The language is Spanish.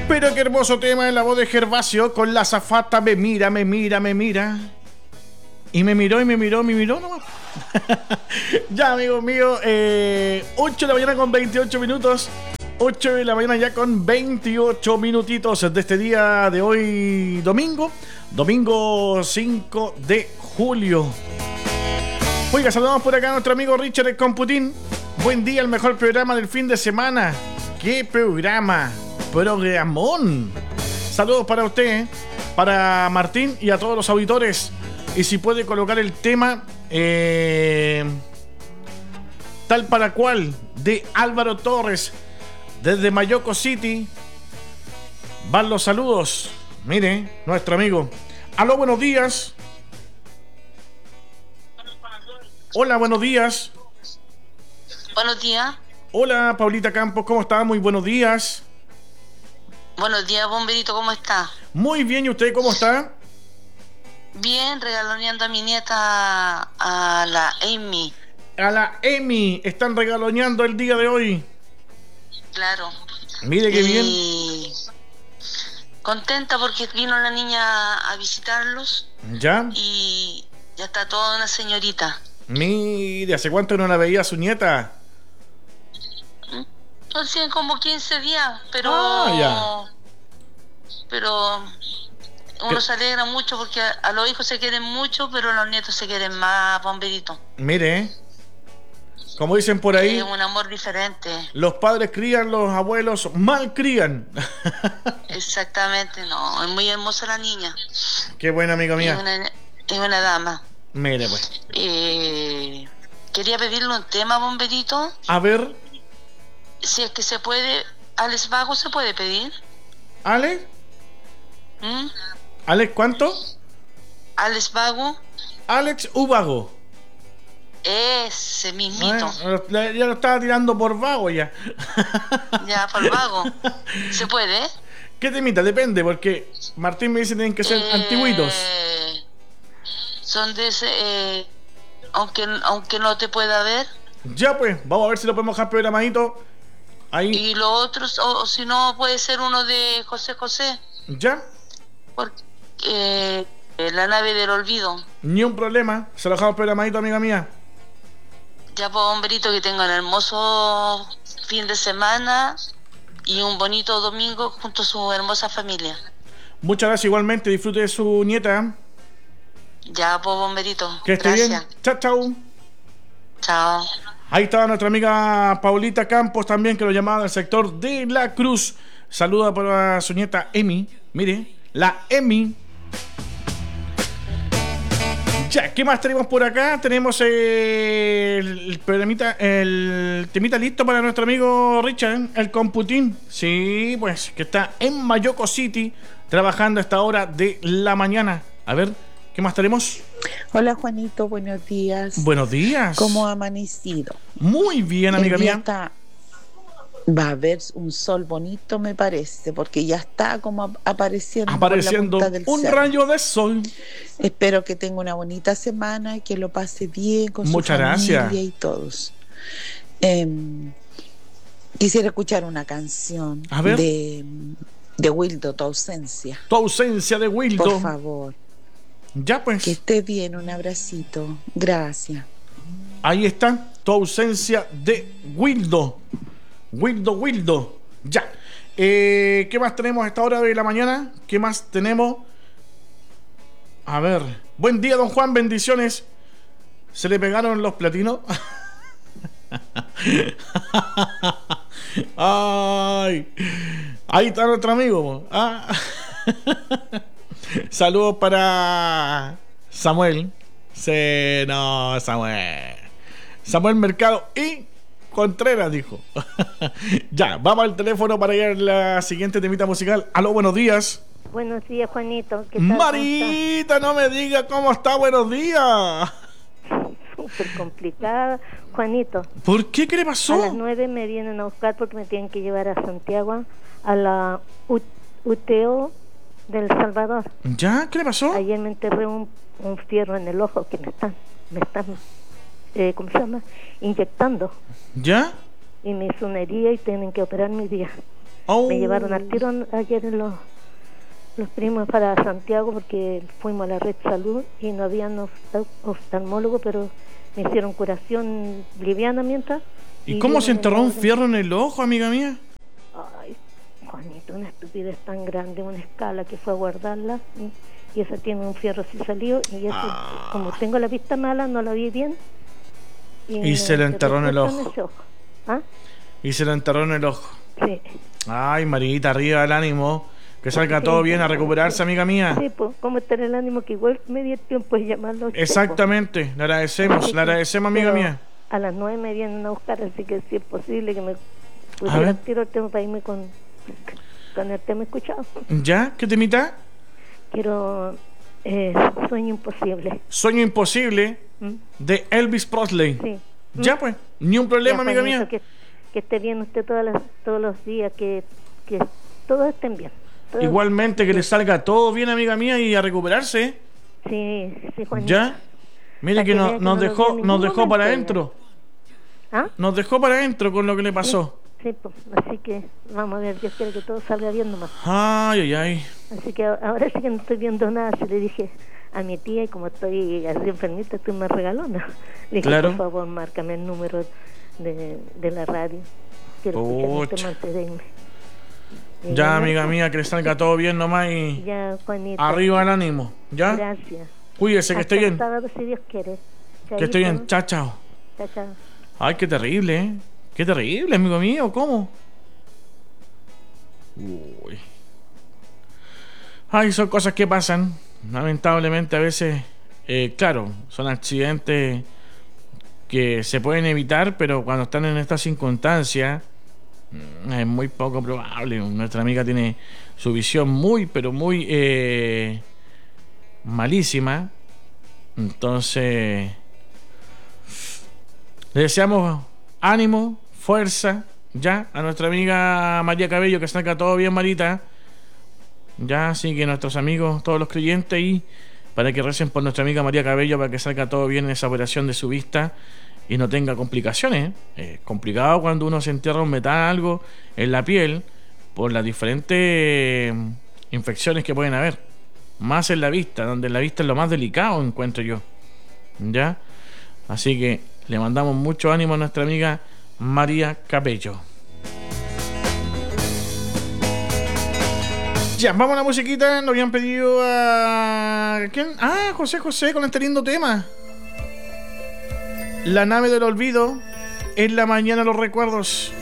Pero qué hermoso tema en la voz de Gervasio con la azafata. Me mira, me mira, me mira. Y me miró nomás. Ya, amigos míos, 8 de la mañana con 28 minutos. 8 de la mañana ya con 28 minutitos de este día de hoy, domingo 5 de julio. Oiga, saludamos por acá a nuestro amigo Richard el Computín. Buen día, el mejor programa del fin de semana. ¿Qué programa? Programón. Saludos para usted, para Martín y a todos los auditores. Y si puede colocar el tema Tal para cual de Álvaro Torres desde Mayoco City. Van los saludos. Mire, nuestro amigo. Aló, buenos días. Hola, buenos días. Buenos días. Hola, Paulita Campos, ¿cómo está? Muy buenos días. Buenos días, Bomberito, ¿cómo está? Muy bien, ¿y usted cómo está? Bien, regaloneando a mi nieta, a la Amy. A la Amy, están regaloneando el día de hoy. Claro. Mire qué bien. Contenta porque vino la niña a visitarlos. ¿Ya? Y ya está toda una señorita. Mire, ¿hace cuánto no la veía a su nieta? Hacían como 15 días, pero... Pero uno se alegra mucho porque a los hijos se quieren mucho, pero los nietos se quieren más, Bomberito. Mire, como dicen por ahí... Es un amor diferente. Los padres crían, los abuelos mal crían. Exactamente, no, es muy hermosa la niña. Qué buena, amiga mía. Es una dama. Mire, pues. Quería pedirle un tema, Bomberito. A ver. Si es que se puede, Alex Vago se puede pedir. ¿Alex? ¿Alex cuánto? Alex Vago. Alex Ubago. Ese mismito. Ya lo estaba tirando por vago ya. Ya, por vago. ¿Se puede? ¿Qué temita? Depende, porque Martín me dice que tienen que ser antiguitos. Son de ese... aunque no te pueda ver. Ya pues, vamos a ver si lo podemos dejar programadito. Ahí. Y los otros, o si no, puede ser uno de José José. ¿Ya? Porque la nave del olvido. Ni un problema, se lo dejamos programadito, amiga mía. Ya pues, Bomberito, que tenga un hermoso fin de semana y un bonito domingo junto a su hermosa familia. Muchas gracias, igualmente, disfrute de su nieta. Ya pues, Bomberito. Que esté gracias. Bien. Chao, chao. Chao. Ahí estaba nuestra amiga Paulita Campos también, que lo llamaba del sector de La Cruz. Saluda para su nieta Emi. Mire, la Emi. Ya, ¿qué más tenemos por acá? Tenemos el temita listo para nuestro amigo Richard, el Computín. Sí, pues, que está en Mayoco City, trabajando a esta hora de la mañana. A ver, ¿qué más tenemos? Hola, Juanito, buenos días. Buenos días. ¿Cómo ha amanecido? Muy bien, amiga mía. Va a haber un sol bonito, me parece, porque ya está como apareciendo un rayo de sol. Espero que tenga una bonita semana y que lo pase bien con Muchas su familia gracias. Y todos. Quisiera escuchar una canción de Wildo, Tu ausencia. Tu ausencia de Wildo. Por favor. Ya pues. Que esté bien, un abracito. Gracias. Ahí está, Tu ausencia de Wildo. Wildo. Ya. ¿Qué más tenemos a esta hora de la mañana? ¿Qué más tenemos? A ver. Buen día, don Juan, bendiciones. ¿Se le pegaron los platinos? Ay. Ahí está nuestro amigo. Saludos para Samuel. Samuel Mercado y Contreras, dijo. Ya, vamos al teléfono para ir a la siguiente temita musical. Aló, buenos días. Buenos días, Juanito. ¿Qué tal? Marita, no me diga cómo está. Buenos días. Súper complicada, Juanito. ¿Por qué? ¿Qué le pasó? A las 9 me vienen a buscar porque me tienen que llevar a Santiago, a la UTO del Salvador. ¿Ya? ¿Qué le pasó? Ayer me enterré un fierro en el ojo que me están ¿cómo se llama? Inyectando. ¿Ya? Y me hizo una herida y tienen que operar mi día. Oh. Me llevaron al tiro ayer los primos para Santiago porque fuimos a la red salud y no había oftalmólogo, pero me hicieron curación liviana mientras. ¿Y cómo se enterró un fierro en el ojo, amiga mía? Ay, Juanito, una estupidez tan grande, una escala que fue a guardarla y esa tiene un fierro así salido y eso, como tengo la vista mala, no la vi bien. Y se le enterró en el ojo. ¿Ah? Y se le enterró en el ojo. Sí. Ay, Marita, arriba el ánimo. Que salga todo bien, a recuperarse, amiga mía. Sí, pues, ¿cómo está el ánimo? Que igual me dio tiempo de llamarlo. Exactamente, le agradecemos, amiga mía. A las 9 me vienen a buscar, así que si es posible que me pusiera el tiro el tema para irme con el tema escuchado. ¿Ya? ¿Qué temita? Quiero Sueño Imposible. Sueño Imposible de Elvis Presley. Sí. Ya pues, ni un problema, ya, amiga Juanito, mía. Que esté bien usted todos los días, que todos estén bien. Igualmente, que le salga todo bien, amiga mía, y a recuperarse. Sí, Juanito. ¿Ya? Mire que nos dejó para adentro. ¿Ah? Nos dejó para adentro con lo que le pasó. Sí, pues, así que vamos a ver, Dios quiere que todo salga bien nomás. Ay. Así que ahora sí que no estoy viendo nada, se le dije a mi tía, y como estoy así enfermita, estoy más regalona. Le dije, claro. Por favor, márcame el número de la radio. Quiero escuchar este mantenerme. Ya, amiga mía, que le salga todo bien nomás y ya, Juanita, arriba el ánimo, ¿ya? Gracias. Cuídese, que esté bien. El sábado, si Dios quiere. Que esté bien, chao. Chao. Ay, qué terrible, ¿eh? Qué terrible, amigo mío, ¿cómo? Uy. Ay, son cosas que pasan. Lamentablemente a veces, claro, son accidentes que se pueden evitar, pero cuando están en estas circunstancias es muy poco probable. Nuestra amiga tiene su visión muy, pero muy malísima. Entonces le deseamos ánimo, fuerza, ya, a nuestra amiga María Cabello, que salga todo bien, Marita. Ya, así que nuestros amigos, todos los creyentes, y para que recen por nuestra amiga María Cabello, para que salga todo bien en esa operación de su vista y no tenga complicaciones. Es complicado cuando uno se entierra un metal, algo en la piel, por las diferentes infecciones que pueden haber. Más en la vista, donde la vista es lo más delicado, encuentro yo. ¿Ya? Así que le mandamos mucho ánimo a nuestra amiga María Cabello. Ya, vamos a la musiquita. Nos habían pedido a... ¿quién? Ah, José con este lindo tema. La nave del olvido. En la mañana los recuerdos.